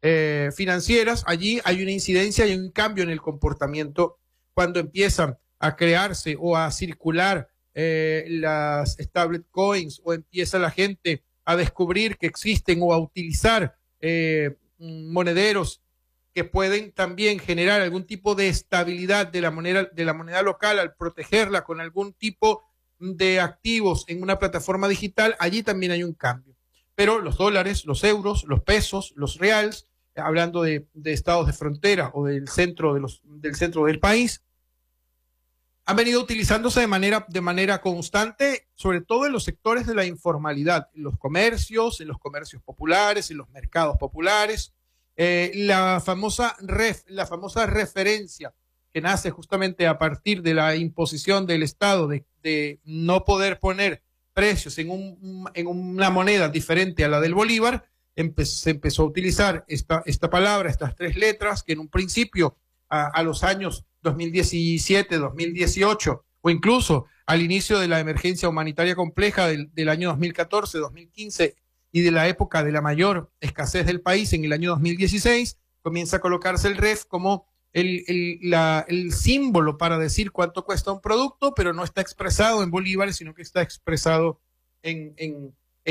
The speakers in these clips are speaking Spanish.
financieras, allí hay una incidencia y un cambio en el comportamiento cuando empiezan a crearse o a circular las stablecoins, o empieza la gente a descubrir que existen o a utilizar monederos que pueden también generar algún tipo de estabilidad de la moneda local al protegerla con algún tipo de activos en una plataforma digital. Allí también hay un cambio. Pero los dólares, los euros, los pesos, los reales, hablando de estados de frontera o del centro del país, han venido utilizándose de manera constante, sobre todo en los sectores de la informalidad, en los comercios populares, en los mercados populares. La famosa referencia que nace justamente a partir de la imposición del Estado de no poder poner precios en una moneda diferente a la del bolívar, se empezó a utilizar esta palabra, estas tres letras, que en un principio a los años 2017, 2018, o incluso al inicio de la emergencia humanitaria compleja del año 2014, 2015 y de la época de la mayor escasez del país en el año 2016, comienza a colocarse el REF como el símbolo para decir cuánto cuesta un producto, pero no está expresado en bolívares, sino que está expresado en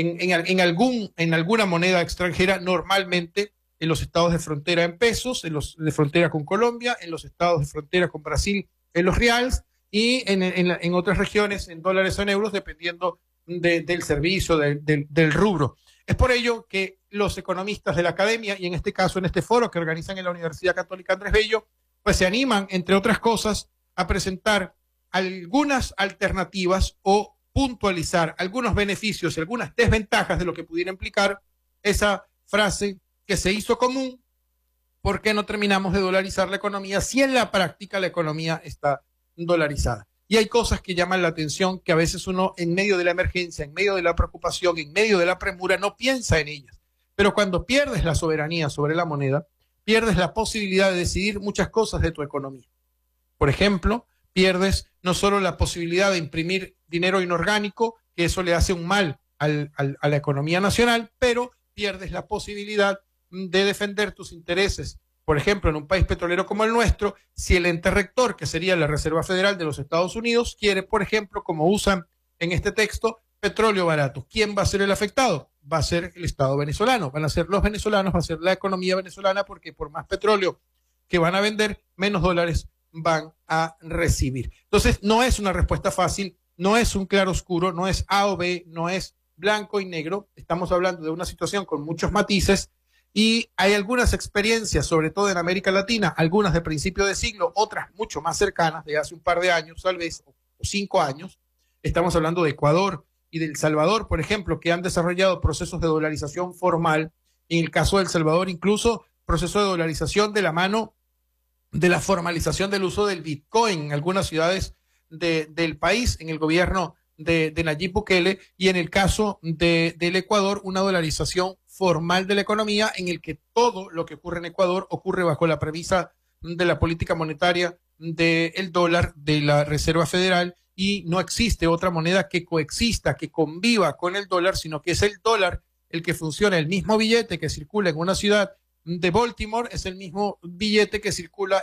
alguna moneda extranjera, normalmente en los estados de frontera en pesos, en los de frontera con Colombia, en los estados de frontera con Brasil en los reales, y en otras regiones en dólares o en euros, dependiendo del servicio, del rubro. Es por ello que los economistas de la academia, y en este caso en este foro que organizan en la Universidad Católica Andrés Bello, pues se animan, entre otras cosas, a presentar algunas alternativas o puntualizar algunos beneficios y algunas desventajas de lo que pudiera implicar esa frase que se hizo común: ¿por qué no terminamos de dolarizar la economía si en la práctica la economía está dolarizada? Y hay cosas que llaman la atención que a veces uno, en medio de la emergencia, en medio de la preocupación, en medio de la premura, no piensa en ellas. Pero cuando pierdes la soberanía sobre la moneda, pierdes la posibilidad de decidir muchas cosas de tu economía. Por ejemplo, pierdes no solo la posibilidad de imprimir dinero inorgánico, que eso le hace un mal a la economía nacional, pero pierdes la posibilidad de defender tus intereses. Por ejemplo, en un país petrolero como el nuestro, si el ente rector, que sería la Reserva Federal de los Estados Unidos, quiere, por ejemplo, como usan en este texto, petróleo barato, ¿quién va a ser el afectado? Va a ser el Estado venezolano, van a ser los venezolanos, va a ser la economía venezolana, porque por más petróleo que van a vender, menos dólares van a recibir. Entonces, no es una respuesta fácil, no es un claro oscuro, no es A o B, no es blanco y negro. Estamos hablando de una situación con muchos matices, y hay algunas experiencias, sobre todo en América Latina, algunas de principio de siglo, otras mucho más cercanas, de hace un par de años, tal vez, o 5 años. Estamos hablando de Ecuador y de El Salvador, por ejemplo, que han desarrollado procesos de dolarización formal. En el caso de El Salvador, incluso proceso de dolarización de la mano de la formalización del uso del Bitcoin en algunas ciudades del país, en el gobierno de Nayib Bukele, y en el caso del Ecuador, una dolarización formal de la economía, en el que todo lo que ocurre en Ecuador ocurre bajo la premisa de la política monetaria del dólar de la Reserva Federal, y no existe otra moneda que coexista, que conviva con el dólar, sino que es el dólar el que funciona. El mismo billete que circula en una ciudad de Baltimore es el mismo billete que circula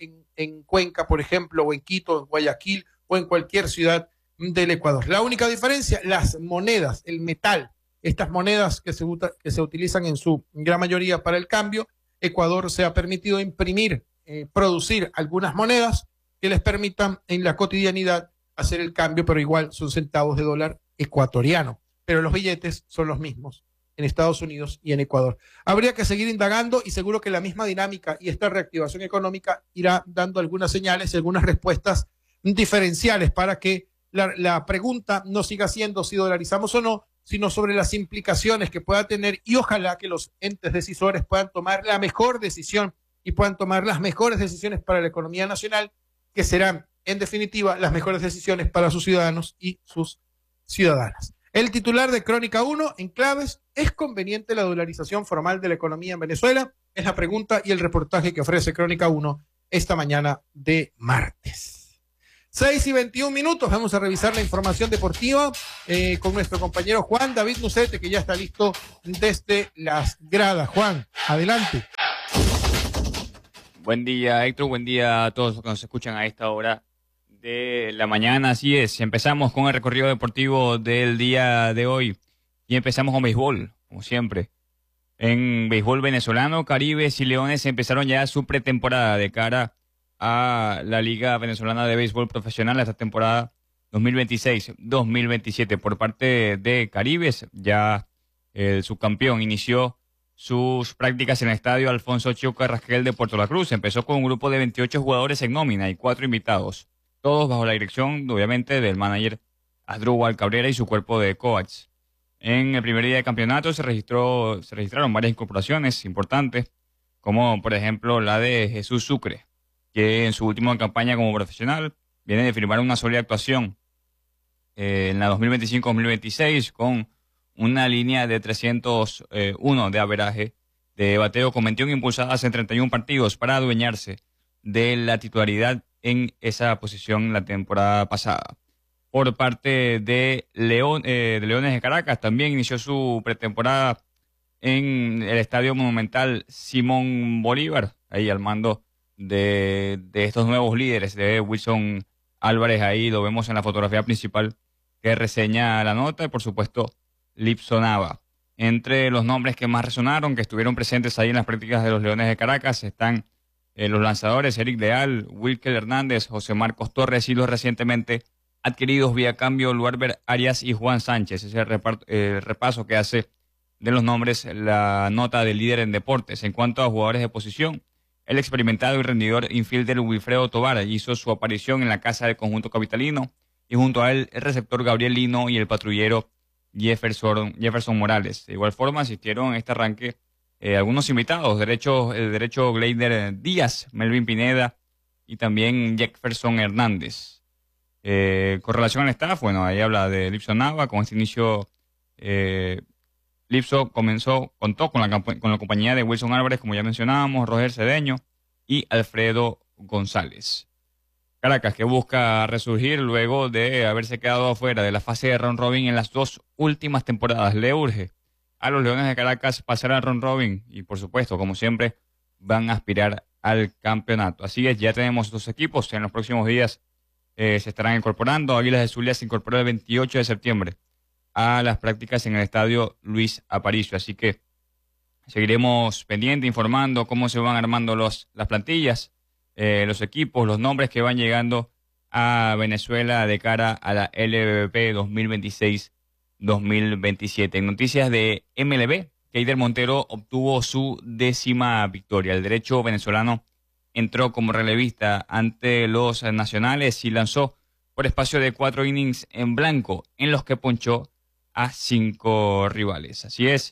en Cuenca, por ejemplo, o en Quito, en Guayaquil, o en cualquier ciudad del Ecuador. La única diferencia, las monedas, el metal, estas monedas que se utilizan en su gran mayoría para el cambio. Ecuador se ha permitido imprimir, producir algunas monedas que les permitan en la cotidianidad hacer el cambio, pero igual son centavos de dólar ecuatoriano. Pero los billetes son los mismos en Estados Unidos y en Ecuador. Habría que seguir indagando, y seguro que la misma dinámica y esta reactivación económica irá dando algunas señales y algunas respuestas diferenciales para que la pregunta no siga siendo si dolarizamos o no, sino sobre las implicaciones que pueda tener, y ojalá que los entes decisores puedan tomar la mejor decisión y puedan tomar las mejores decisiones para la economía nacional, que serán, en definitiva, las mejores decisiones para sus ciudadanos y sus ciudadanas. El titular de Crónica 1 en claves: ¿es conveniente la dolarización formal de la economía en Venezuela? Es la pregunta y el reportaje que ofrece Crónica 1 esta mañana de martes. 6:21. Vamos a revisar la información deportiva con nuestro compañero Juan David Nucete, que ya está listo desde las gradas. Juan, adelante. Buen día, Héctor. Buen día a todos los que nos escuchan a esta hora de la mañana. Así es, empezamos con el recorrido deportivo del día de hoy y empezamos con béisbol, como siempre. En béisbol venezolano, Caribes y Leones empezaron ya su pretemporada de cara a la Liga Venezolana de Béisbol Profesional esta temporada 2026-2027. Por parte de Caribes, ya el subcampeón inició sus prácticas en el estadio Alfonso Chio Carrasquel de Puerto La Cruz. Empezó con un grupo de 28 jugadores en nómina y 4 invitados, todos bajo la dirección, obviamente, del manager Asdrúbal Cabrera y su cuerpo de coaches. En el primer día de campeonato se registraron varias incorporaciones importantes, como por ejemplo la de Jesús Sucre, que en su última campaña como profesional viene de firmar una sólida actuación en la 2025-2026 con una línea de 301 de averaje de bateo con 21 impulsadas en 31 partidos para adueñarse de la titularidad en esa posición la temporada pasada. Por parte de Leones de Caracas, también inició su pretemporada en el Estadio Monumental Simón Bolívar, ahí al mando de estos nuevos líderes, de Wilson Álvarez, ahí lo vemos en la fotografía principal que reseña la nota, y por supuesto Lipson Nava. Entre los nombres que más resonaron, que estuvieron presentes ahí en las prácticas de los Leones de Caracas, están los lanzadores Eric Leal, Wilker Hernández, José Marcos Torres y los recientemente adquiridos vía cambio Luarber Arias y Juan Sánchez. Ese es el repaso que hace de los nombres la nota del líder en deportes. En cuanto a jugadores de posición, el experimentado y rendidor infielder Wilfredo Tovar hizo su aparición en la casa del conjunto capitalino y junto a él el receptor Gabriel Lino y el patrullero Jefferson Morales. De igual forma asistieron en este arranque algunos invitados, el derecho Gleider Díaz, Melvin Pineda y también Jefferson Hernández. Con relación al staff, bueno, ahí habla de Lipson Nava. Con este inicio, Lipson contó con la compañía de Wilson Álvarez, como ya mencionábamos, Roger Cedeño y Alfredo González. Caracas, que busca resurgir luego de haberse quedado afuera de la fase de round robin en las 2 últimas temporadas. Le urge a los Leones de Caracas pasar al round robin y, por supuesto, como siempre, van a aspirar al campeonato. Así es, ya tenemos 2 equipos. En los próximos días se estarán incorporando. Águilas de Zulia se incorporó el 28 de septiembre a las prácticas en el estadio Luis Aparicio. Así que seguiremos pendiente, informando cómo se van armando las plantillas, los equipos, los nombres que van llegando a Venezuela de cara a la LVP 2026-2027. En noticias de MLB, Keider Montero obtuvo su 10ª victoria. El derecho venezolano entró como relevista ante los nacionales y lanzó por espacio de 4 innings en blanco, en los que ponchó a 5 rivales. Así es,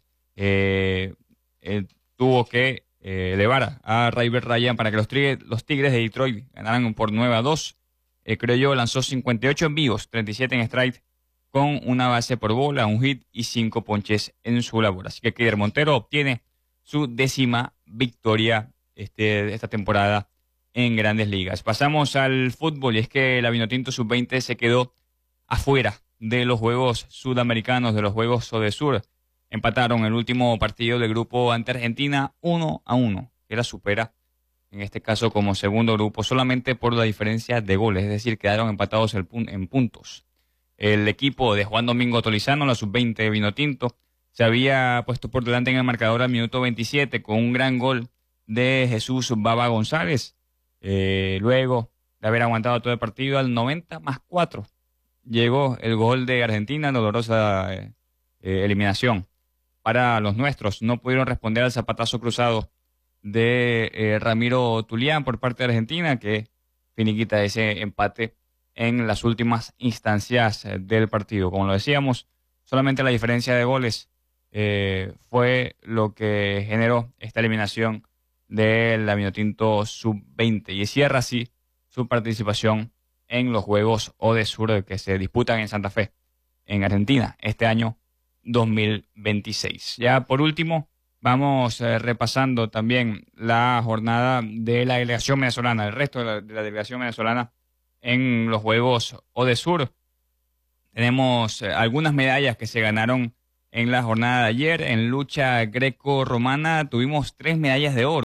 tuvo que elevar a Ryber Ryan para que los Tigres de Detroit ganaran por 9-2. Creo yo, lanzó 58 envíos, 37 en strike, con una base por bola, un hit y 5 ponches en su labor. Así que Keider Montero obtiene su 10ª victoria esta temporada en Grandes Ligas. Pasamos al fútbol y es que la Vinotinto Sub-20 se quedó afuera de los Juegos Sudamericanos, de los Juegos Sodesur. Empataron el último partido del grupo ante Argentina 1-1, que la supera en este caso como segundo grupo solamente por la diferencia de goles, es decir, quedaron empatados en puntos. El equipo de Juan Domingo Tolizano, la Sub-20 de Vinotinto, se había puesto por delante en el marcador al minuto 27 con un gran gol de Jesús Baba González. Luego de haber aguantado todo el partido, al 90+4 llegó el gol de Argentina, dolorosa eliminación para los nuestros. No pudieron responder al zapatazo cruzado de Ramiro Tulián por parte de Argentina, que finiquita ese empate en las últimas instancias del partido. Como lo decíamos, solamente la diferencia de goles fue lo que generó esta eliminación del Vinotinto Sub-20 y cierra así su participación en los Juegos Odesur que se disputan en Santa Fe, en Argentina, este año 2026. Ya por último, vamos repasando también la jornada de la delegación venezolana, el resto de la delegación venezolana en los Juegos Odesur. Tenemos algunas medallas que se ganaron en la jornada de ayer. En lucha greco-romana tuvimos 3 medallas de oro.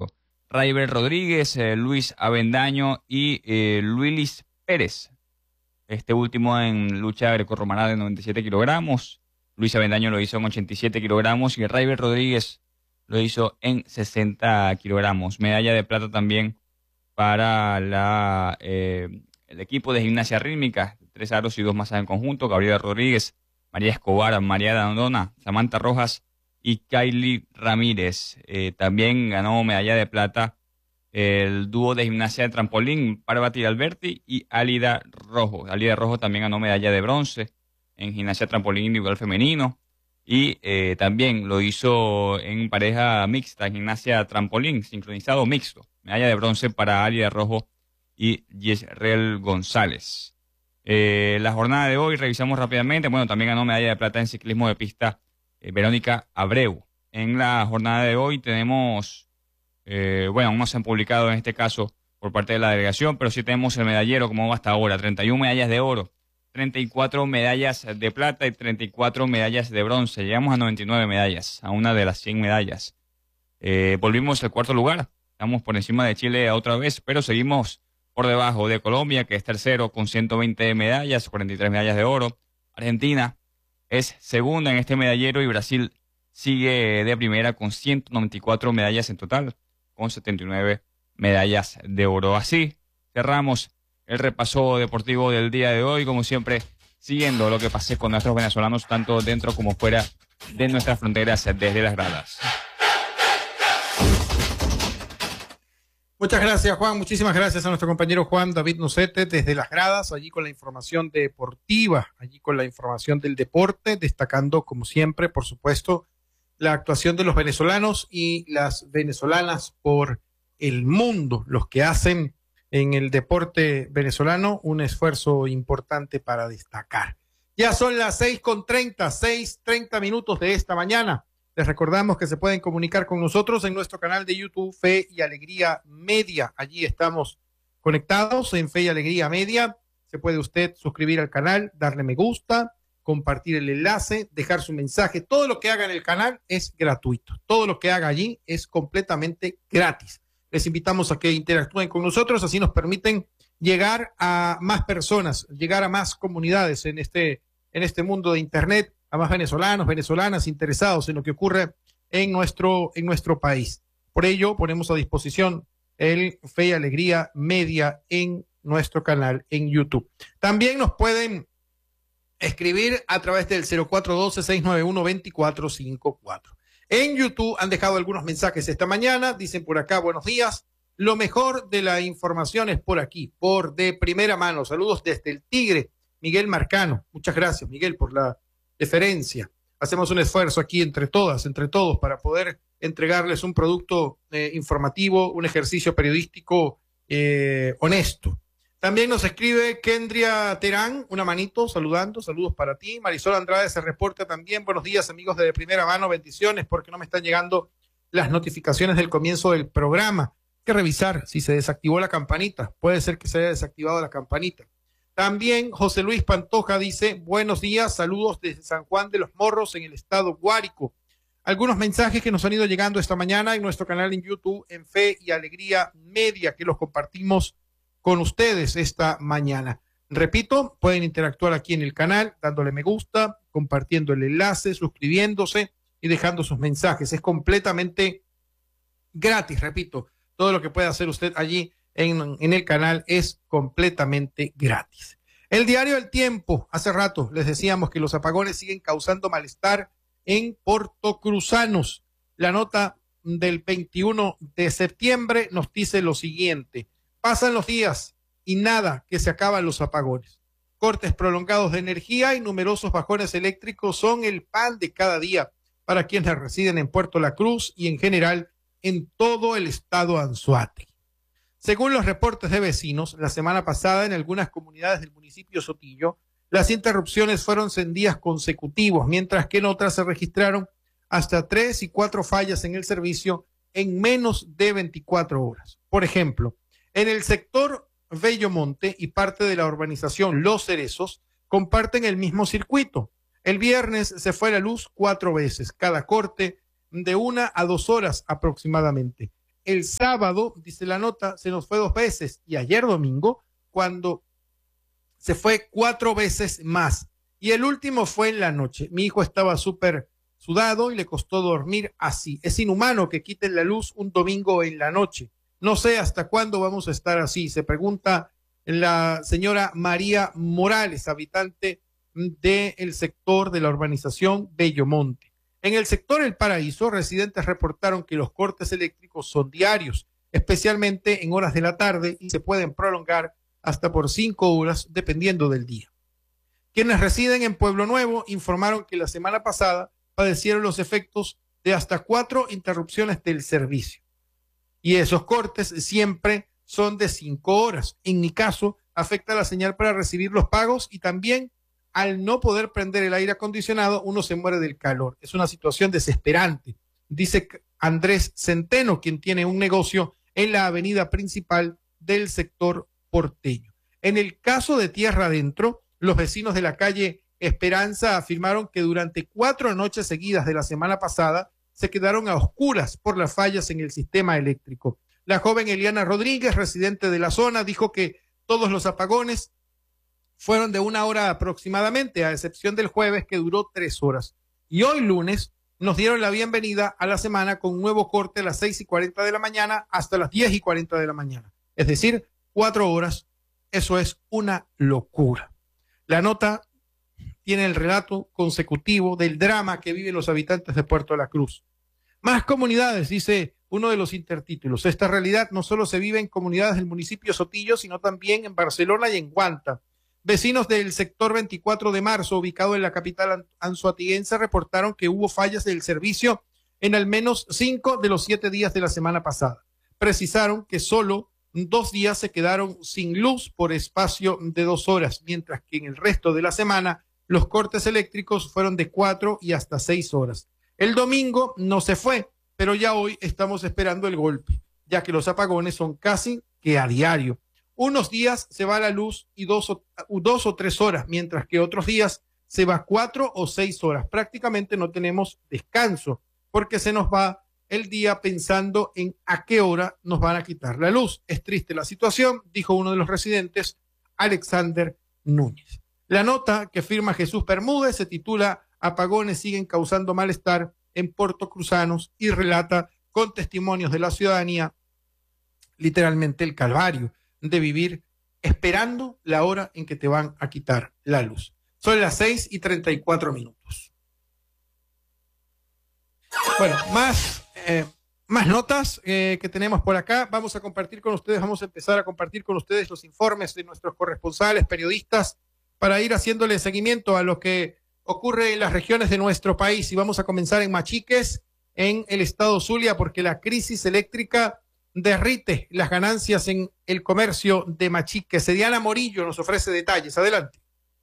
Raiber Rodríguez, Luis Avendaño y Luilis Pérez. Este último en lucha grecorromana de 97 kilogramos. Luis Avendaño lo hizo en 87 kilogramos y Raiber Rodríguez lo hizo en 60 kilogramos. Medalla de plata también para el equipo de gimnasia rítmica. 3 aros y 2 masas en conjunto. Gabriela Rodríguez, María Escobar, María Dandona, Samantha Rojas y Kylie Ramírez. También ganó medalla de plata el dúo de gimnasia de trampolín, Parvati Alberti y Álida Rojo. Álida Rojo también ganó medalla de bronce en gimnasia de trampolín individual femenino. Y también lo hizo en pareja mixta, en gimnasia trampolín, sincronizado mixto. Medalla de bronce para Álida Rojo y Yesrel González. La jornada de hoy, revisamos rápidamente. Bueno, también ganó medalla de plata en ciclismo de pista Verónica Abreu. En la jornada de hoy tenemos, bueno, no se han publicado en este caso por parte de la delegación, pero sí tenemos el medallero como va hasta ahora. 31 medallas de oro, 34 medallas de plata y 34 medallas de bronce. Llegamos a 99 medallas, a una de las 100 medallas. Volvimos al cuarto lugar. Estamos por encima de Chile otra vez, pero seguimos por debajo de Colombia, que es tercero con 120 medallas, 43 medallas de oro. Argentina es segunda en este medallero y Brasil sigue de primera con 194 medallas en total, con 79 medallas de oro. Así cerramos el repaso deportivo del día de hoy, como siempre, siguiendo lo que pase con nuestros venezolanos, tanto dentro como fuera de nuestras fronteras desde las gradas. Muchas gracias, Juan. Muchísimas gracias a nuestro compañero Juan David Nocete desde las gradas, allí con la información deportiva, allí con la información del deporte, destacando, como siempre, por supuesto, la actuación de los venezolanos y las venezolanas por el mundo, los que hacen en el deporte venezolano un esfuerzo importante para destacar. Ya son las 6:30 minutos de esta mañana. Les recordamos que se pueden comunicar con nosotros en nuestro canal de YouTube Fe y Alegría Media. Allí estamos conectados en Fe y Alegría Media. Se puede usted suscribir al canal, darle me gusta, compartir el enlace, dejar su mensaje. Todo lo que haga en el canal es gratuito. Todo lo que haga allí es completamente gratis. Les invitamos a que interactúen con nosotros, así nos permiten llegar a más personas, llegar a más comunidades en este mundo de Internet, a más venezolanos, venezolanas interesados en lo que ocurre en nuestro país. Por ello, ponemos a disposición el Fe y Alegría Media en nuestro canal en YouTube. También nos pueden escribir a través del 0412-691-2454. En YouTube han dejado algunos mensajes esta mañana, dicen por acá, buenos días, lo mejor de la información es por aquí, por de primera mano. Saludos desde el Tigre, Miguel Marcano. Muchas gracias, Miguel, por la deferencia. Hacemos un esfuerzo aquí entre todas, entre todos, para poder entregarles un producto informativo, un ejercicio periodístico honesto. También nos escribe Kendria Terán, una manito, saludando, saludos para ti. Marisol Andrade se reporta también, buenos días amigos de Primera Mano, bendiciones, porque no me están llegando las notificaciones del comienzo del programa. Hay que revisar si se desactivó la campanita, puede ser que se haya desactivado la campanita. También José Luis Pantoja dice, buenos días, saludos desde San Juan de los Morros en el estado Guárico. Algunos mensajes que nos han ido llegando esta mañana en nuestro canal en YouTube, en Fe y Alegría Media, que los compartimos con ustedes esta mañana. Repito, pueden interactuar aquí en el canal, dándole me gusta, compartiendo el enlace, suscribiéndose y dejando sus mensajes. Es completamente gratis, repito, todo lo que puede hacer usted allí en el canal es completamente gratis. El diario El Tiempo, hace rato les decíamos que los apagones siguen causando malestar en portocruzanos. La nota del 21 de septiembre nos dice lo siguiente: pasan los días y nada que se acaban los apagones. Cortes prolongados de energía y numerosos bajones eléctricos son el pan de cada día para quienes residen en Puerto La Cruz y en general en todo el estado Anzoátegui. Según los reportes de vecinos, la semana pasada en algunas comunidades del municipio Sotillo, las interrupciones fueron en días consecutivos, mientras que en otras se registraron hasta 3 y 4 fallas en el servicio en menos de 24 horas. Por ejemplo, en el sector Bellomonte y parte de la urbanización Los Cerezos comparten el mismo circuito. El viernes se fue la luz 4 veces, cada corte de 1 a 2 horas aproximadamente. El sábado, dice la nota, se nos fue 2 veces y ayer domingo, cuando se fue 4 veces más. Y el último fue en la noche. Mi hijo estaba súper sudado y le costó dormir así. Es inhumano que quiten la luz un domingo en la noche. No sé hasta cuándo vamos a estar así, se pregunta la señora María Morales, habitante del sector de la urbanización Bellomonte. En el sector El Paraíso, residentes reportaron que los cortes eléctricos son diarios, especialmente en horas de la tarde, y se pueden prolongar hasta por 5 horas, dependiendo del día. Quienes residen en Pueblo Nuevo informaron que la semana pasada padecieron los efectos de hasta 4 interrupciones del servicio. Y esos cortes siempre son de 5 horas. En mi caso, afecta la señal para recibir los pagos y también al no poder prender el aire acondicionado, uno se muere del calor. Es una situación desesperante, dice Andrés Centeno, quien tiene un negocio en la avenida principal del sector porteño. En el caso de Tierra Adentro, los vecinos de la calle Esperanza afirmaron que durante 4 noches seguidas de la semana pasada se quedaron a oscuras por las fallas en el sistema eléctrico. La joven Eliana Rodríguez, residente de la zona, dijo que todos los apagones fueron de 1 hora aproximadamente, a excepción del jueves, que duró 3 horas. Y hoy lunes nos dieron la bienvenida a la semana con un nuevo corte a las 6:40 de la mañana hasta las 10:40 de la mañana. Es decir, 4 horas. Eso es una locura. La nota tiene el relato consecutivo del drama que viven los habitantes de Puerto La Cruz. Más comunidades, dice uno de los intertítulos. Esta realidad no solo se vive en comunidades del municipio Sotillo, sino también en Barcelona y en Guanta. Vecinos del sector 24 de marzo, ubicado en la capital anzoatiguense, reportaron que hubo fallas del servicio en al menos 5 de los 7 días de la semana pasada. Precisaron que solo 2 días se quedaron sin luz por espacio de 2 horas, mientras que en el resto de la semana los cortes eléctricos fueron de 4 y hasta 6 horas. El domingo no se fue, pero ya hoy estamos esperando el golpe, ya que los apagones son casi que a diario. Unos días se va la luz y 2 o 3 horas, mientras que otros días se va 4 o 6 horas. Prácticamente no tenemos descanso, porque se nos va el día pensando en a qué hora nos van a quitar la luz. Es triste la situación, dijo uno de los residentes, Alexander Núñez. La nota que firma Jesús Bermúdez se titula Apagones siguen causando malestar en Puerto Cruzanos y relata con testimonios de la ciudadanía literalmente el calvario de vivir esperando la hora en que te van a quitar la luz. Son las 6:34. Bueno, más notas que tenemos por acá. Vamos a empezar a compartir con ustedes los informes de nuestros corresponsales, periodistas, para ir haciéndole seguimiento a lo que ocurre en las regiones de nuestro país. Y vamos a comenzar en Machiques, en el estado Zulia, porque la crisis eléctrica derrite las ganancias en el comercio de Machiques. Diana Morillo nos ofrece detalles. Adelante.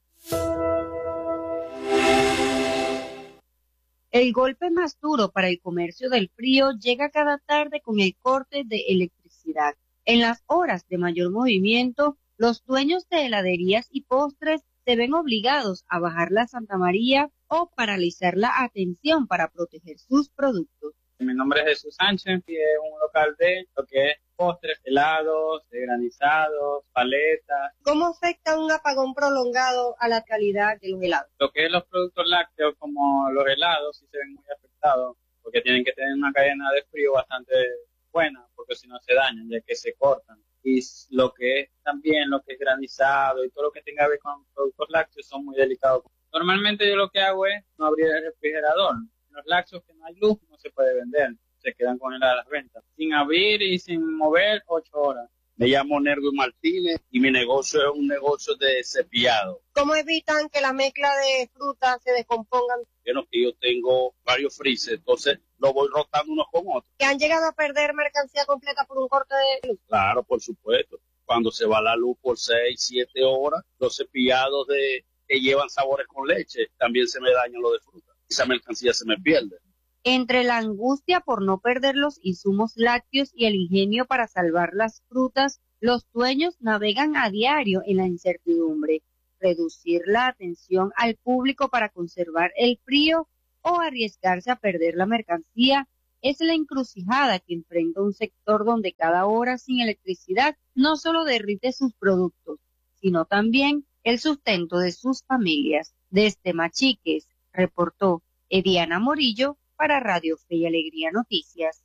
El golpe más duro para el comercio del frío llega cada tarde con el corte de electricidad. En las horas de mayor movimiento, los dueños de heladerías y postres se ven obligados a bajar la Santa María o paralizar la atención para proteger sus productos. Mi nombre es Jesús Sánchez y es un local de lo que es postres, helados, granizados, paletas. ¿Cómo afecta un apagón prolongado a la calidad de los helados? Lo que es los productos lácteos como los helados sí se ven muy afectados porque tienen que tener una cadena de frío bastante buena porque si no se dañan ya que se cortan. Y lo que es también lo que es granizado y todo lo que tenga que ver con productos lácteos son muy delicados. Normalmente yo lo que hago es no abrir el refrigerador. Los lácteos que no hay luz no se puede vender, se quedan congeladas las ventas. Sin abrir y sin mover 8 horas. Me llamo Nerdo Martínez y mi negocio es un negocio de cepillado. ¿Cómo evitan que la mezcla de frutas se descompongan? Bueno, que yo tengo varios freezers, entonces lo voy rotando unos con otros. ¿Que han llegado a perder mercancía completa por un corte de luz? Claro, por supuesto. Cuando se va la luz por 6, 7 horas, los cepillados que llevan sabores con leche, también se me dañan los de fruta. Esa mercancía se me pierde. Entre la angustia por no perder los insumos lácteos y el ingenio para salvar las frutas, los dueños navegan a diario en la incertidumbre. Reducir la atención al público para conservar el frío o arriesgarse a perder la mercancía es la encrucijada que enfrenta un sector donde cada hora sin electricidad no solo derrite sus productos, sino también el sustento de sus familias. Desde Machiques, reportó Ediana Morillo para Radio Fe y Alegría Noticias.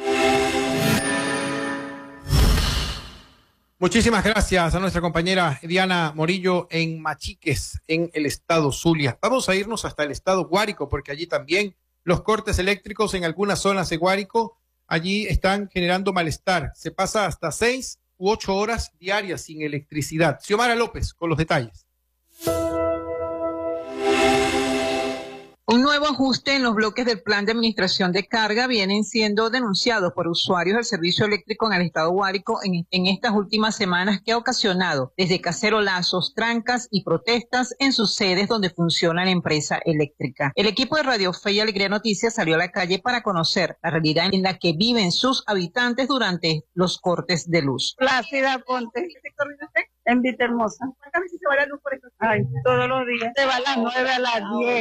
Muchísimas gracias a nuestra compañera Diana Morillo en Machiques, en el estado Zulia. Vamos a irnos hasta el estado Guárico, porque allí también los cortes eléctricos en algunas zonas de Guárico, allí están generando malestar. Se pasa hasta 6 u 8 horas diarias sin electricidad. Xiomara López con los detalles. Un nuevo ajuste en los bloques del plan de administración de carga vienen siendo denunciados por usuarios del servicio eléctrico en el estado Guárico en estas últimas semanas, que ha ocasionado desde cacerolazos, trancas y protestas en sus sedes donde funciona la empresa eléctrica. El equipo de Radio Fe y Alegría Noticias salió a la calle para conocer la realidad en la que viven sus habitantes durante los cortes de luz. Plácida Ponte. ¿Qué sector vive usted? En Vitermosa. ¿Cuántas veces se va la luz por estos? Ay, todos los días. Se va a las 9, a las 10.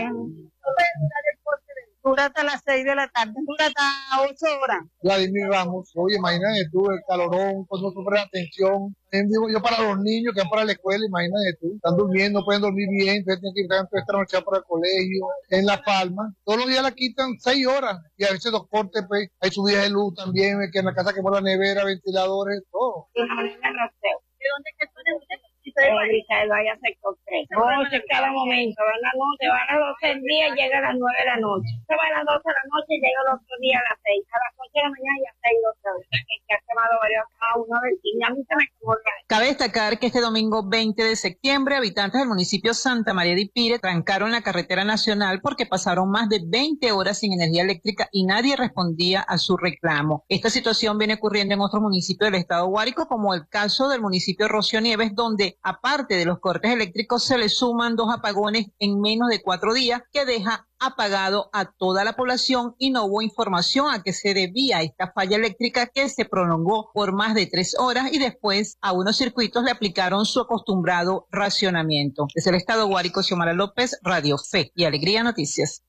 Dura hasta las 6 de la tarde. Dura hasta 8 horas. Vladimir Ramos. Oye, imagínate tú, el calorón, pues no sufre atención. Digo yo, para los niños que van para la escuela, imagínate tú. Están durmiendo, no pueden dormir bien, entonces tienen que ir esta noche para el colegio. En La Palma, todos los días la quitan 6 horas. Y a veces los cortes, pues, hay subidas de luz también, que en la casa quemó la nevera, ventiladores, todo. ¿De dónde es que tú eres usted? Isabel vaya sector 3. Cada momento, van a las 12, van a las 12 del día y llega a las 9 de la noche. Se va a las 12 de la noche y llega el otro día a las 6. A las 8 de la mañana ya está ido otra vez. Que ha quemado varios a una vez y a mí se me quemó la vez. Cabe destacar que este domingo 20 de septiembre, habitantes del municipio Santa María de Ipire trancaron la carretera nacional porque pasaron más de 20 horas sin energía eléctrica y nadie respondía a su reclamo. Esta situación viene ocurriendo en otros municipios del estado Guárico, como el caso del municipio Rocío Nieves, donde aparte de los cortes eléctricos se le suman 2 apagones en menos de 4 días, que deja apagado a toda la población, y no hubo información a qué se debía esta falla eléctrica, que se prolongó por más de 3 horas y después a unos circuitos le aplicaron su acostumbrado racionamiento. Desde el estado Guárico, Xiomara López, Radio Fe y Alegría Noticias.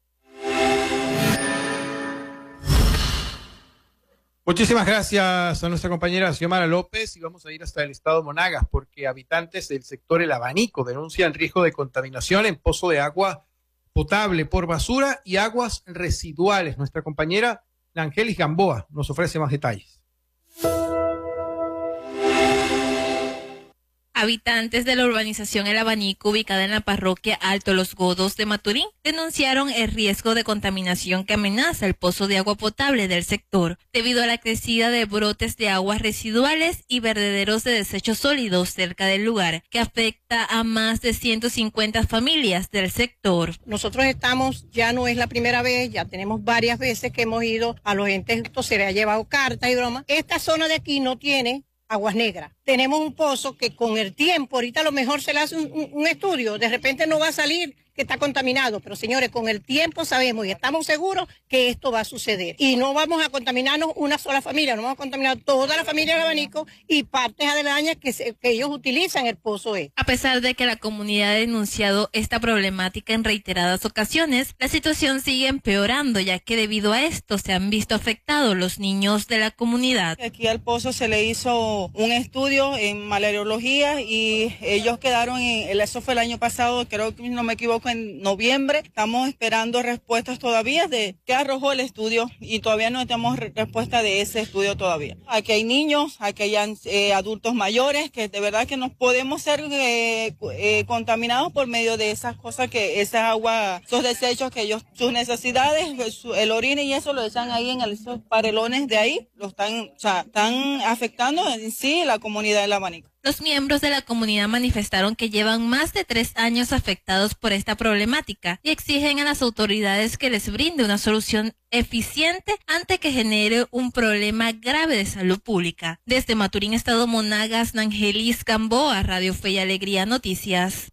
Muchísimas gracias a nuestra compañera Xiomara López, y vamos a ir hasta el estado Monagas, porque habitantes del sector El Abanico denuncian riesgo de contaminación en pozo de agua potable por basura y aguas residuales. Nuestra compañera Angelis Gamboa nos ofrece más detalles. Habitantes de la urbanización El Abanico, ubicada en la parroquia Alto Los Godos de Maturín, denunciaron el riesgo de contaminación que amenaza el pozo de agua potable del sector, debido a la crecida de brotes de aguas residuales y vertederos de desechos sólidos cerca del lugar, que afecta a más de 150 familias del sector. Nosotros ya no es la primera vez, ya tenemos varias veces que hemos ido a los entes, esto se le ha llevado cartas y bromas. Esta zona de aquí no tiene aguas negras. Tenemos un pozo que con el tiempo, ahorita a lo mejor se le hace un estudio, de repente no va a salir que está contaminado, pero señores, con el tiempo sabemos y estamos seguros que esto va a suceder. Y no vamos a contaminarnos una sola familia, no vamos a contaminar toda la familia del Abanico y partes aledañas que ellos utilizan el pozo. A pesar de que la comunidad ha denunciado esta problemática en reiteradas ocasiones, la situación sigue empeorando, ya que debido a esto se han visto afectados los niños de la comunidad. Aquí al pozo se le hizo un estudio en malariología y ellos quedaron eso fue el año pasado, creo que no me equivoco, en noviembre. Estamos esperando respuestas todavía de qué arrojó el estudio y todavía no tenemos respuesta de ese estudio todavía. Aquí hay niños, aquí hay adultos mayores que de verdad que nos podemos ser contaminados por medio de esas cosas, que esa agua, esos desechos que ellos, sus necesidades, el orine y eso lo echan ahí en esos parelones de ahí, están afectando en sí la comunidad del Abanico. Los miembros de la comunidad manifestaron que llevan más de 3 años afectados por esta problemática y exigen a las autoridades que les brinde una solución eficiente antes que genere un problema grave de salud pública. Desde Maturín, estado Monagas, Angelis Gamboa, Radio Fe y Alegría Noticias.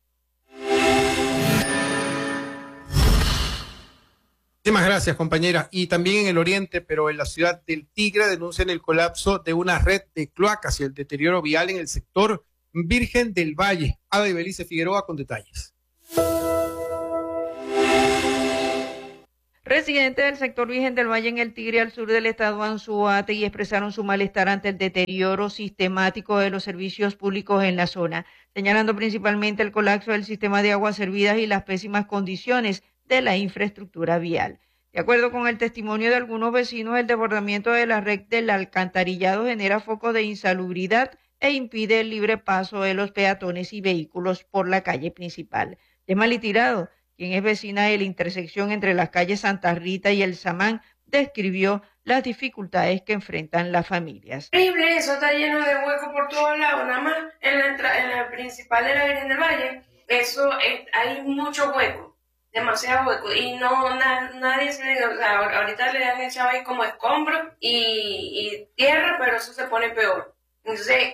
Muchísimas gracias, compañera. Y también en el oriente, pero en la ciudad del Tigre, denuncian el colapso de una red de cloacas y el deterioro vial en el sector Virgen del Valle. Ada Ibelice Figueroa con detalles. Residentes del sector Virgen del Valle en el Tigre, al sur del estado Anzoátegui, expresaron su malestar ante el deterioro sistemático de los servicios públicos en la zona, señalando principalmente el colapso del sistema de aguas servidas y las pésimas condiciones de la infraestructura vial. De acuerdo con el testimonio de algunos vecinos, el desbordamiento de la red del alcantarillado genera focos de insalubridad e impide el libre paso de los peatones y vehículos por la calle principal. Yemali Tirado, quien es vecina de la intersección entre las calles Santa Rita y El Samán, describió las dificultades que enfrentan las familias. Horrible, eso está lleno de huecos por todos lados, nada más en la principal de la Virgen del Valle, hay mucho hueco, demasiado hueco, y nadie se diga, o sea, ahorita le han echado ahí como escombros y tierra, pero eso se pone peor. Entonces,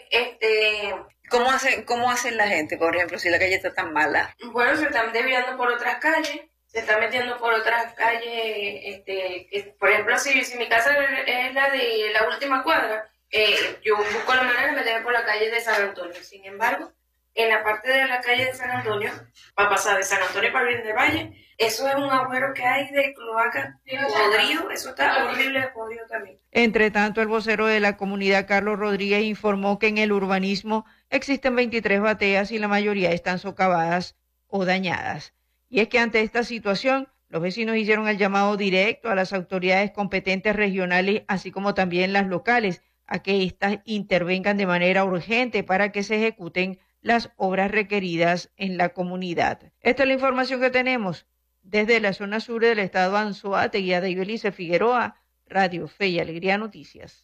¿Cómo hacen la gente, por ejemplo, si la calle está tan mala? Bueno, se están desviando por otras calles, se están metiendo por otras calles, por ejemplo, si mi casa es la de la última cuadra, yo busco la manera de meterme por la calle de San Antonio. Sin embargo, en la parte de la calle de San Antonio, para pasar de San Antonio para Virgen del Valle, eso es un agujero que hay de cloaca podrido, eso está horrible, podrido también. Entre tanto, el vocero de la comunidad, Carlos Rodríguez, informó que en el urbanismo existen 23 bateas y la mayoría están socavadas o dañadas. Y es que ante esta situación, los vecinos hicieron el llamado directo a las autoridades competentes regionales, así como también las locales, a que éstas intervengan de manera urgente para que se ejecuten las obras requeridas en la comunidad. Esta es la información que tenemos desde la zona sur del estado Anzoátegui. De Ibelice Figueroa, Radio Fe y Alegría Noticias.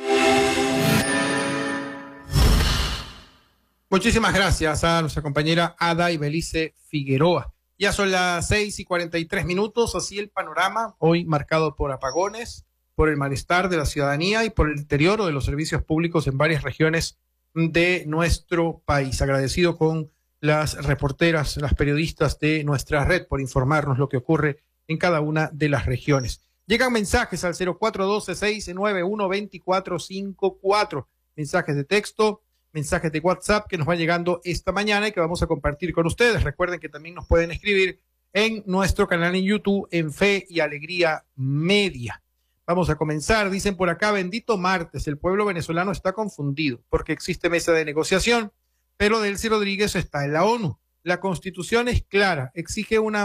Muchísimas gracias a nuestra compañera Ada Ibelice Figueroa. Ya son las 6:43, así el panorama, hoy marcado por apagones, por el malestar de la ciudadanía y por el deterioro de los servicios públicos en varias regiones de nuestro país. Agradecido con las reporteras, las periodistas de nuestra red por informarnos lo que ocurre en cada una de las regiones. Llegan mensajes al 0412-691-2454, mensajes de texto, mensajes de WhatsApp que nos van llegando esta mañana y que vamos a compartir con ustedes. Recuerden que también nos pueden escribir en nuestro canal en YouTube, en Fe y Alegría Media. Vamos a comenzar, dicen por acá, bendito martes, el pueblo venezolano está confundido porque existe mesa de negociación, pero Delcy Rodríguez está en la ONU. La Constitución es clara, existe una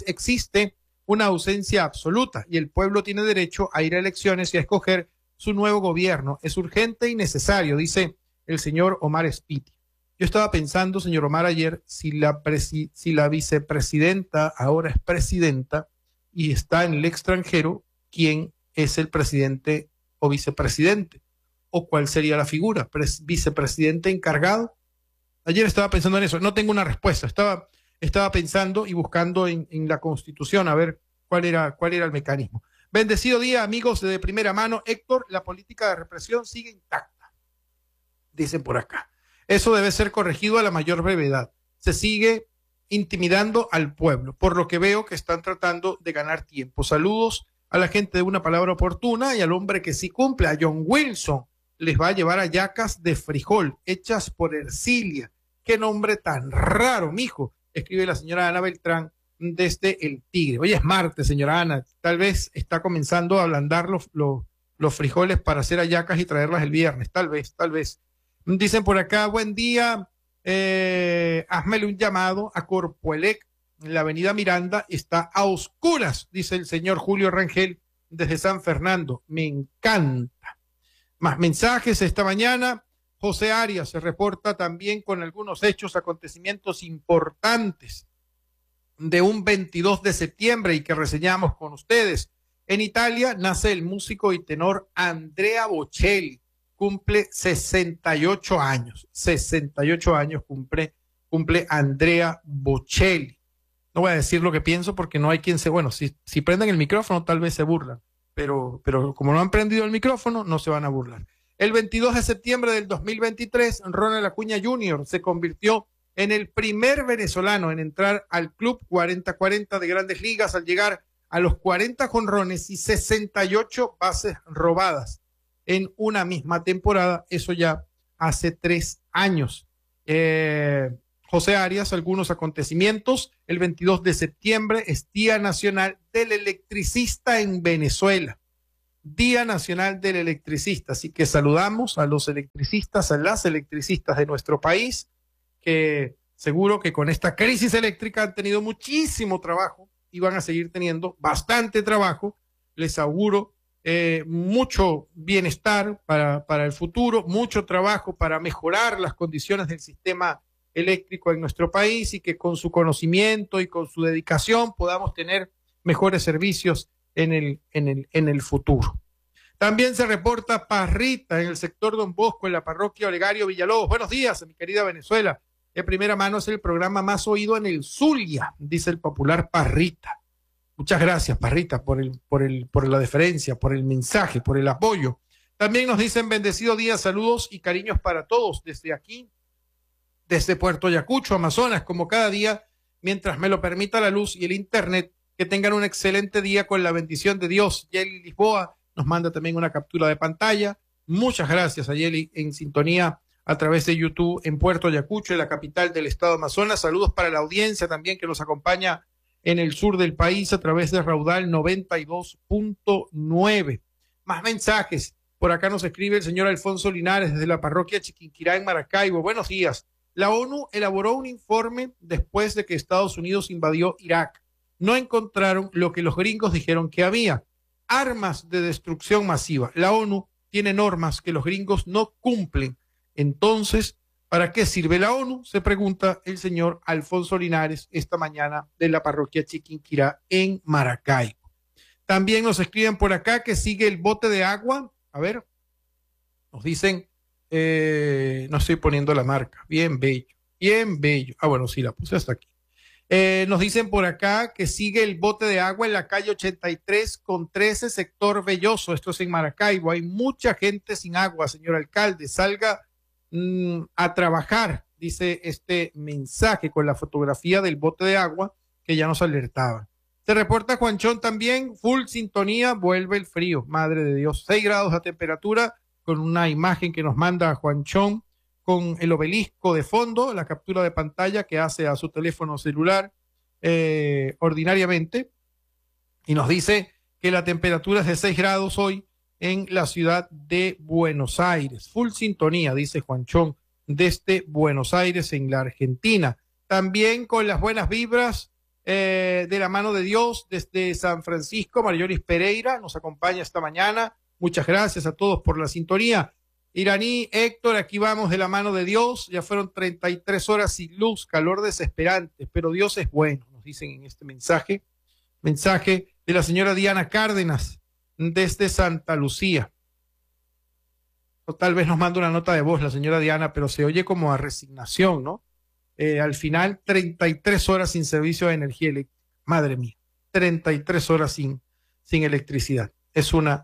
ausencia absoluta y el pueblo tiene derecho a ir a elecciones y a escoger su nuevo gobierno. Es urgente y necesario, dice el señor Omar Spiti. Yo estaba pensando, señor Omar, ayer, si la vicepresidenta ahora es presidenta y está en el extranjero, ¿quién es el presidente o vicepresidente? ¿O cuál sería la figura? ¿Vicepresidente encargado? Ayer estaba pensando en eso, no tengo una respuesta, estaba pensando y buscando en la Constitución a ver cuál era el mecanismo. Bendecido día, amigos de primera mano. Héctor, la política de represión sigue intacta, dicen por acá. Eso debe ser corregido a la mayor brevedad. Se sigue intimidando al pueblo, por lo que veo que están tratando de ganar tiempo. Saludos a la gente de Una Palabra Oportuna y al hombre que sí cumple, a John Wilson. Les va a llevar hallacas de frijol hechas por Ercilia. Qué nombre tan raro, mijo, escribe la señora Ana Beltrán desde El Tigre. Hoy es martes, señora Ana, tal vez está comenzando a ablandar los frijoles para hacer hallacas y traerlas el viernes, tal vez. Dicen por acá, buen día, házmele un llamado a Corpoelec. La avenida Miranda está a oscuras, dice el señor Julio Rangel desde San Fernando. Me encanta. Más mensajes esta mañana. José Arias se reporta también con algunos hechos, acontecimientos importantes de un 22 de septiembre y que reseñamos con ustedes. En Italia nace el músico y tenor Andrea Bocelli. Cumple 68 años. 68 años cumple Andrea Bocelli. No voy a decir lo que pienso porque no hay quien bueno, si prenden el micrófono tal vez se burlan, pero como no han prendido el micrófono no se van a burlar. El 22 de septiembre del 2023, Ronald Acuña Jr. se convirtió en el primer venezolano en entrar al club 40-40 de Grandes Ligas al llegar a los 40 jonrones y 68 bases robadas en una misma temporada, eso ya hace 3 años. José Arias, algunos acontecimientos. El 22 de septiembre es Día Nacional del Electricista en Venezuela. Día Nacional del Electricista. Así que saludamos a los electricistas, a las electricistas de nuestro país, que seguro que con esta crisis eléctrica han tenido muchísimo trabajo y van a seguir teniendo bastante trabajo. Les auguro mucho bienestar para el futuro, mucho trabajo para mejorar las condiciones del sistema eléctrico en nuestro país y que con su conocimiento y con su dedicación podamos tener mejores servicios en el futuro. También se reporta parrita en el sector Don Bosco, en la parroquia Olegario Villalobos. Buenos días, mi querida Venezuela. De primera mano es el programa más oído en el Zulia, dice el popular Parrita. Muchas gracias, Parrita, por la deferencia, por el mensaje, por el apoyo. También nos dicen bendecido día, saludos y cariños para todos desde aquí, desde Puerto Ayacucho, Amazonas, como cada día, mientras me lo permita la luz y el internet. Que tengan un excelente día con la bendición de Dios. Yeli Lisboa nos manda también una captura de pantalla. Muchas gracias a Yeli en sintonía a través de YouTube en Puerto Ayacucho, en la capital del estado de Amazonas. Saludos para la audiencia también que nos acompaña en el sur del país a través de Raudal 92.9. Más mensajes. Por acá nos escribe el señor Alfonso Linares desde la parroquia Chiquinquirá en Maracaibo. Buenos días. La ONU elaboró un informe después de que Estados Unidos invadió Irak. No encontraron lo que los gringos dijeron que había: armas de destrucción masiva. La ONU tiene normas que los gringos no cumplen. Entonces, ¿para qué sirve la ONU? Se pregunta el señor Alfonso Linares esta mañana de la parroquia Chiquinquirá en Maracaibo. También nos escriben por acá que sigue el bote de agua. A ver, nos dicen, no estoy poniendo la marca. Bien bello, bien bello. Ah, bueno, sí, la puse hasta aquí. Nos dicen por acá que sigue el bote de agua en la calle 83 con 13, sector Belloso. Esto es en Maracaibo. Hay mucha gente sin agua, señor alcalde. Salga a trabajar, dice este mensaje con la fotografía del bote de agua que ya nos alertaba. Se reporta Juanchón también, full sintonía, vuelve el frío. Madre de Dios, 6 grados de temperatura, con una imagen que nos manda Juanchón, con el obelisco de fondo, la captura de pantalla que hace a su teléfono celular ordinariamente, y nos dice que la temperatura es de 6 grados hoy en la ciudad de Buenos Aires. Full sintonía, dice Juanchón, desde Buenos Aires en la Argentina. También con las buenas vibras de la mano de Dios desde San Francisco, Marjoris Pereira nos acompaña esta mañana. Muchas gracias a todos por la sintonía. Iraní, Héctor, aquí vamos de la mano de Dios. Ya fueron 33 horas sin luz, calor desesperante, pero Dios es bueno, nos dicen en este mensaje. Mensaje de la señora Diana Cárdenas desde Santa Lucía. O tal vez nos manda una nota de voz la señora Diana, pero se oye como a resignación, ¿no? Al final, 33 horas sin servicio de energía eléctrica. Madre mía, 33 horas sin electricidad. Es una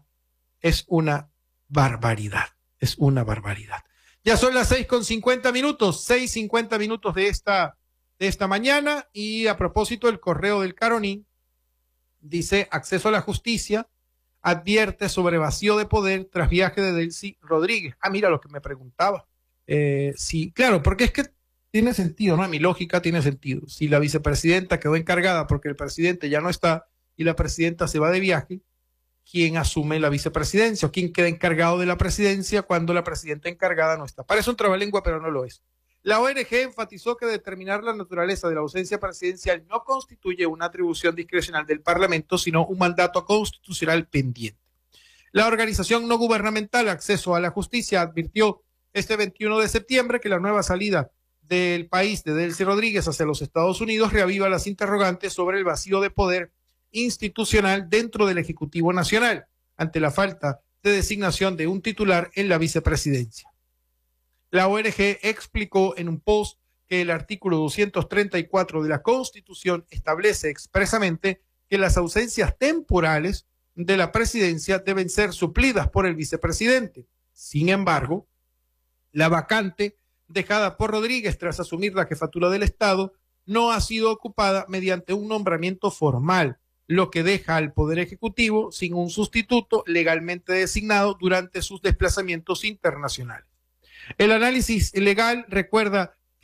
barbaridad. Es una barbaridad. Ya son las 6:50 minutos, 6:50 minutos de esta mañana. Y a propósito, el correo del Caroní dice: acceso a la justicia advierte sobre vacío de poder tras viaje de Delcy Rodríguez. Ah, mira lo que me preguntaba. Sí, claro, porque es que tiene sentido, ¿no? Mi lógica tiene sentido. Si la vicepresidenta quedó encargada porque el presidente ya no está y la presidenta se va de viaje, ¿quién asume la vicepresidencia o quién queda encargado de la presidencia cuando la presidenta encargada no está? Parece un trabalengua, pero no lo es. La ONG enfatizó que determinar la naturaleza de la ausencia presidencial no constituye una atribución discrecional del Parlamento, sino un mandato constitucional pendiente. La organización no gubernamental Acceso a la Justicia advirtió este 21 de septiembre que la nueva salida del país de Delcy Rodríguez hacia los Estados Unidos reaviva las interrogantes sobre el vacío de poder institucional dentro del Ejecutivo Nacional, ante la falta de designación de un titular en la vicepresidencia. La ONG explicó en un post que el artículo 234 de la Constitución establece expresamente que las ausencias temporales de la presidencia deben ser suplidas por el vicepresidente. Sin embargo, la vacante dejada por Rodríguez tras asumir la jefatura del Estado no ha sido ocupada mediante un nombramiento formal, lo que deja al Poder Ejecutivo sin un sustituto legalmente designado durante sus desplazamientos internacionales. El análisis legal recuerda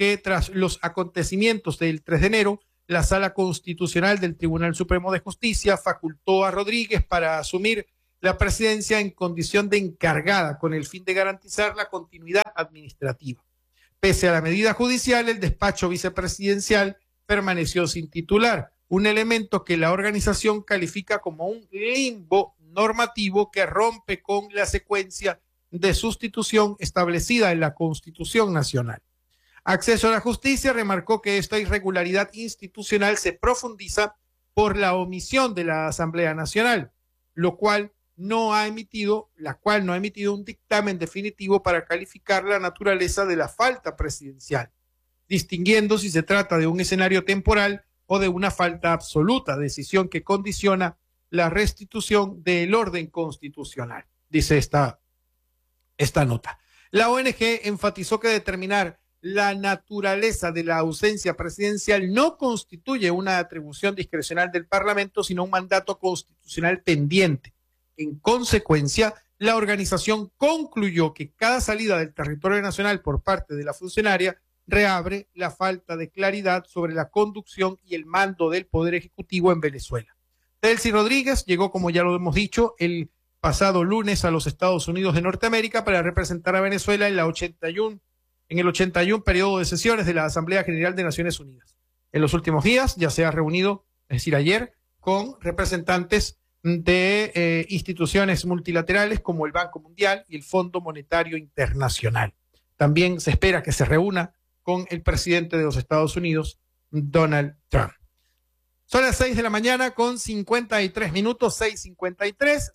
que tras los acontecimientos del 3 de enero, la Sala Constitucional del Tribunal Supremo de Justicia facultó a Rodríguez para asumir la presidencia en condición de encargada con el fin de garantizar la continuidad administrativa. Pese a la medida judicial, el despacho vicepresidencial permaneció sin titular, un elemento que la organización califica como un limbo normativo que rompe con la secuencia de sustitución establecida en la Constitución Nacional. Acceso a la Justicia remarcó que esta irregularidad institucional se profundiza por la omisión de la Asamblea Nacional, la cual no ha emitido un dictamen definitivo para calificar la naturaleza de la falta presidencial, distinguiendo si se trata de un escenario temporal o de una falta absoluta, decisión que condiciona la restitución del orden constitucional, dice esta nota. La ONG enfatizó que determinar la naturaleza de la ausencia presidencial no constituye una atribución discrecional del Parlamento, sino un mandato constitucional pendiente. En consecuencia, la organización concluyó que cada salida del territorio nacional por parte de la funcionaria reabre la falta de claridad sobre la conducción y el mando del Poder Ejecutivo en Venezuela. Delcy Rodríguez llegó, como ya lo hemos dicho, el pasado lunes a los Estados Unidos de Norteamérica para representar a Venezuela en el 81 periodo de sesiones de la Asamblea General de Naciones Unidas. En los últimos días ya se ha reunido, es decir, ayer, con representantes de instituciones multilaterales como el Banco Mundial y el Fondo Monetario Internacional. También se espera que se reúna con el presidente de los Estados Unidos, Donald Trump. Son las 6 de la mañana con 53 minutos, 6:53,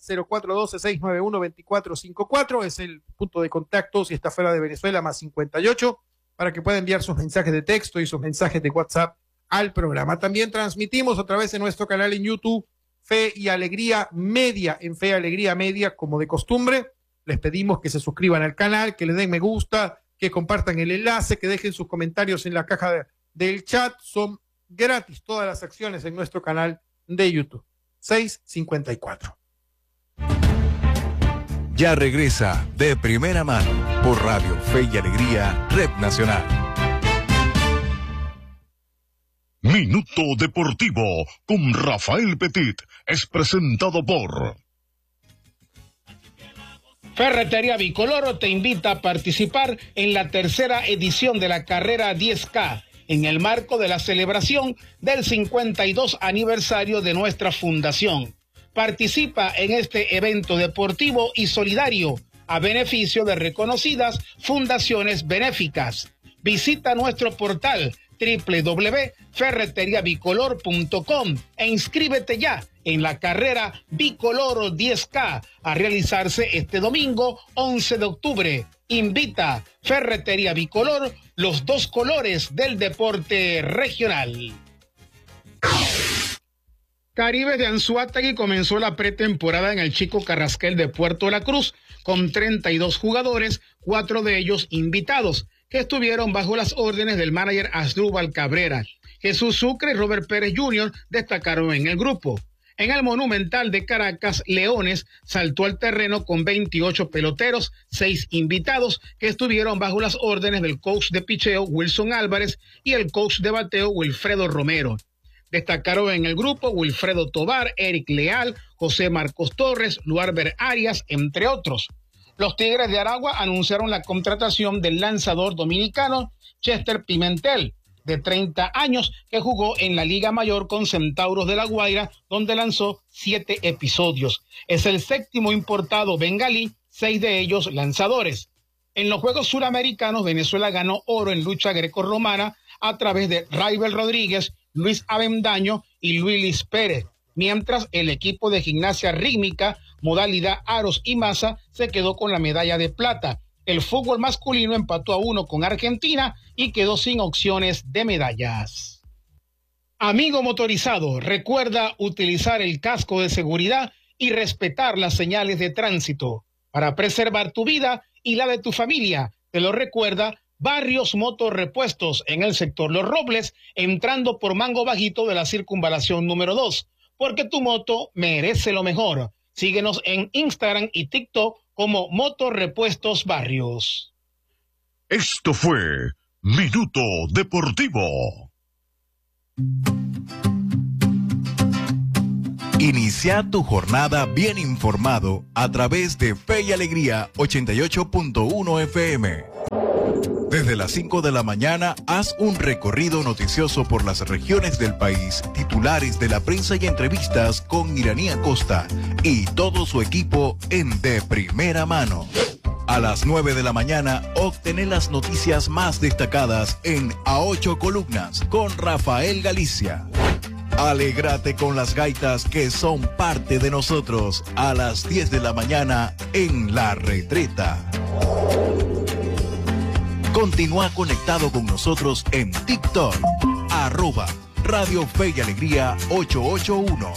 0412-691-2454 es el punto de contacto si está fuera de Venezuela, más 58, para que pueda enviar sus mensajes de texto y sus mensajes de WhatsApp al programa. También transmitimos a través de nuestro canal en YouTube, Fe y Alegría Media, en Fe y Alegría Media, como de costumbre. Les pedimos que se suscriban al canal, que le den me gusta, que compartan el enlace, que dejen sus comentarios en la caja del chat. Son gratis todas las acciones en nuestro canal de YouTube. 6:54. Ya regresa De Primera Mano por Radio Fe y Alegría, Red Nacional. Minuto Deportivo con Rafael Petit es presentado por Ferretería Bicoloro te invita a participar en la tercera edición de la carrera 10K en el marco de la celebración del 52 aniversario de nuestra fundación. Participa en este evento deportivo y solidario a beneficio de reconocidas fundaciones benéficas. Visita nuestro portal www.ferreteriabicolor.com e inscríbete ya en la carrera Bicoloro 10K a realizarse este domingo 11 de octubre. Invita Ferretería Bicolor, los dos colores del deporte regional. Caribes de Anzoátegui comenzó la pretemporada en el Chico Carrasquel de Puerto La Cruz con 32 jugadores, 4 de ellos invitados, que estuvieron bajo las órdenes del manager Asdrúbal Cabrera. Jesús Sucre y Robert Pérez Jr. destacaron en el grupo. En el Monumental de Caracas, Leones saltó al terreno con 28 peloteros, 6 invitados, que estuvieron bajo las órdenes del coach de picheo Wilson Álvarez y el coach de bateo Wilfredo Romero. Destacaron en el grupo Wilfredo Tobar, Eric Leal, José Marcos Torres, Luarber Arias, entre otros. Los Tigres de Aragua anunciaron la contratación del lanzador dominicano Chester Pimentel, de 30 años, que jugó en la Liga Mayor con Centauros de La Guaira, donde lanzó 7 episodios. Es el séptimo importado bengalí, 6 de ellos lanzadores. En los Juegos Suramericanos, Venezuela ganó oro en lucha grecorromana a través de Raibel Rodríguez, Luis Avendaño y Luis Pérez, mientras el equipo de gimnasia rítmica, modalidad aros y masa, se quedó con la medalla de plata. El fútbol masculino empató a 1 con Argentina y quedó sin opciones de medallas. Amigo motorizado, recuerda utilizar el casco de seguridad y respetar las señales de tránsito para preservar tu vida y la de tu familia. Te lo recuerda Barrios Motorrepuestos en el sector Los Robles, entrando por Mango Bajito de la circunvalación número 2, porque tu moto merece lo mejor. Síguenos en Instagram y TikTok como Motorrepuestos Barrios. Esto fue Minuto Deportivo. Inicia tu jornada bien informado a través de Fe y Alegría 88.1 FM. Desde las 5 de la mañana, haz un recorrido noticioso por las regiones del país, titulares de la prensa y entrevistas con Iraní Acosta y todo su equipo en De Primera Mano. A las 9 de la mañana, obtener las noticias más destacadas en A 8 Columnas con Rafael Galicia. Alégrate con las gaitas que son parte de nosotros a las 10 de la mañana en La Retreta. Continúa conectado con nosotros en TikTok, @Radio Fe y Alegría 881.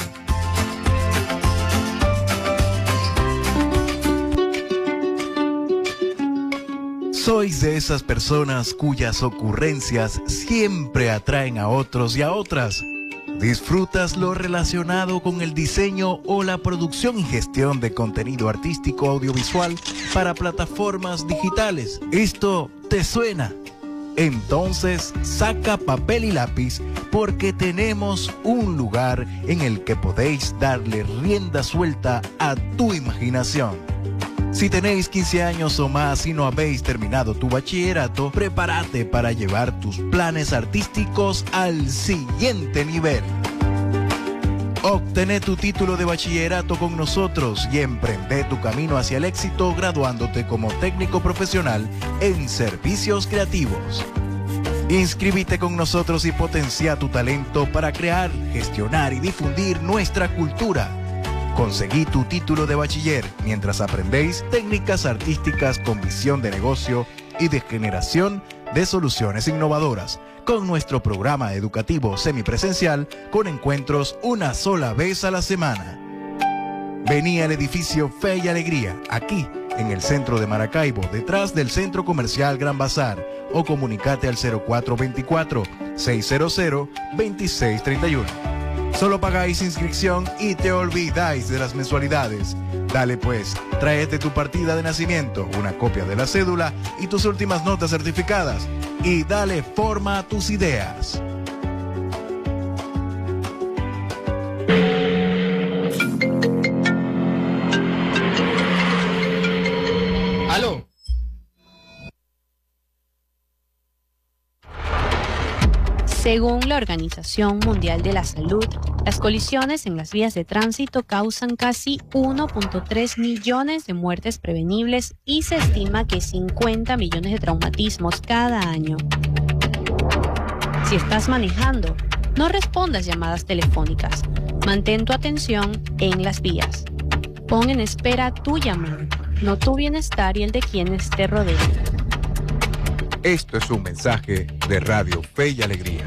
¿Sois de esas personas cuyas ocurrencias siempre atraen a otros y a otras? ¿Disfrutas lo relacionado con el diseño o la producción y gestión de contenido artístico audiovisual para plataformas digitales? ¿Esto te suena? Entonces saca papel y lápiz porque tenemos un lugar en el que podéis darle rienda suelta a tu imaginación. Si tenéis 15 años o más y no habéis terminado tu bachillerato, prepárate para llevar tus planes artísticos al siguiente nivel. Obtené tu título de bachillerato con nosotros y emprende tu camino hacia el éxito graduándote como técnico profesional en servicios creativos. Inscríbete con nosotros y potencia tu talento para crear, gestionar y difundir nuestra cultura. Conseguí tu título de bachiller mientras aprendéis técnicas artísticas con visión de negocio y de generación de soluciones innovadoras con nuestro programa educativo semipresencial con encuentros una sola vez a la semana. Vení al edificio Fe y Alegría, aquí en el centro de Maracaibo, detrás del Centro Comercial Gran Bazar, o comunicate al 0424-600-2631. Solo pagáis inscripción y te olvidáis de las mensualidades. Dale pues, tráete tu partida de nacimiento, una copia de la cédula y tus últimas notas certificadas. Y dale forma a tus ideas. ¡Aló! Según la Organización Mundial de la Salud, las colisiones en las vías de tránsito causan casi 1.3 millones de muertes prevenibles y se estima que 50 millones de traumatismos cada año. Si estás manejando, no respondas llamadas telefónicas. Mantén tu atención en las vías. Pon en espera tu llamada, no tu bienestar y el de quienes te rodean. Esto es un mensaje de Radio Fe y Alegría.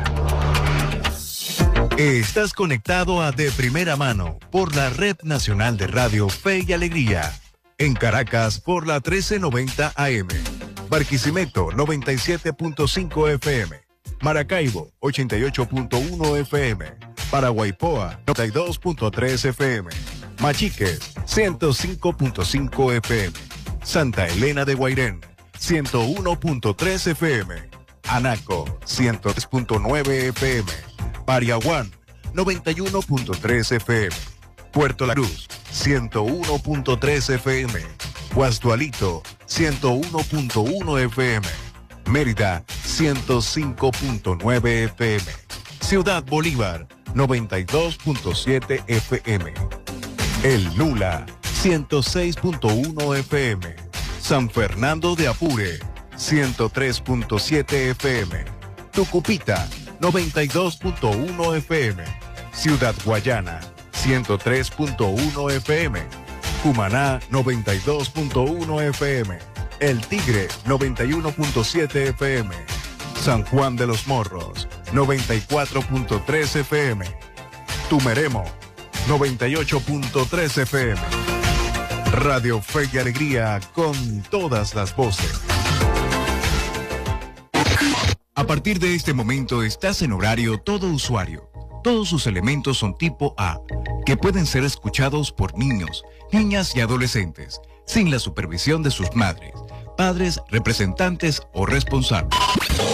Estás conectado a De Primera Mano por la Red Nacional de Radio Fe y Alegría. En Caracas por la 1390 AM. Barquisimeto 97.5 FM. Maracaibo 88.1 FM. Paraguaypoa 92.3 FM. Machiques 105.5 FM. Santa Elena de Guairén 101.3 FM, Anaco 103.9 FM, Pariaguán 91.3 FM, Puerto La Cruz 101.3 FM, Guasdualito 101.1 FM, Mérida 105.9 FM, Ciudad Bolívar 92.7 FM, El Lula 106.1 FM, San Fernando de Apure, 103.7 FM. Tucupita, 92.1 FM. Ciudad Guayana, 103.1 FM. Cumaná, 92.1 FM. El Tigre, 91.7 FM. San Juan de los Morros, 94.3 FM. Tumeremo, 98.3 FM. Radio Fe y Alegría con todas las voces. A partir de este momento estás en horario todo usuario. Todos sus elementos son tipo A, que pueden ser escuchados por niños, niñas y adolescentes, sin la supervisión de sus madres, padres, representantes o responsables.